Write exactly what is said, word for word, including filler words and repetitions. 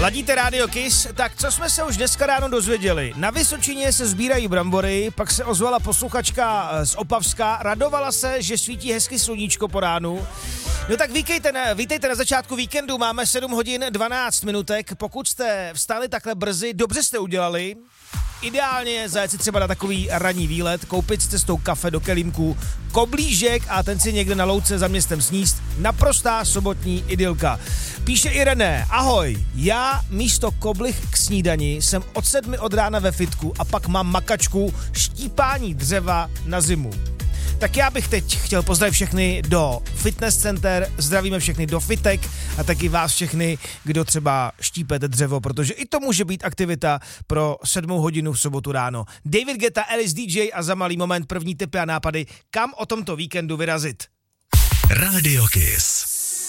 Ladíte Radio Kiss, tak co jsme se už dneska ráno dozvěděli? Na Vysočině se sbírají brambory, pak se ozvala posluchačka z Opavska, radovala se, že svítí hezky sluníčko po ránu. No tak vítejte na, vítejte na začátku víkendu, máme sedm hodin dvanáct minutek, pokud jste vstali takhle brzy, dobře jste udělali. Ideálně zajet si třeba na takový ranní výlet, koupit s cestou kafe do kelímku, koblížek a ten si někde na louce za městem sníst. Naprostá sobotní idylka. Píše i René, ahoj, já místo koblih k snídani jsem od sedmi od rána ve fitku a pak mám makačku štípání dřeva na zimu. Tak já bych teď chtěl pozdravit všechny do fitness center, zdravíme všechny do fitek a taky vás všechny, kdo třeba štípete dřevo, protože i to může být aktivita pro sedmou hodinu v sobotu ráno. David Guetta, Alice D J a za malý moment první tipy a nápady, kam o tomto víkendu vyrazit. Radio Kiss.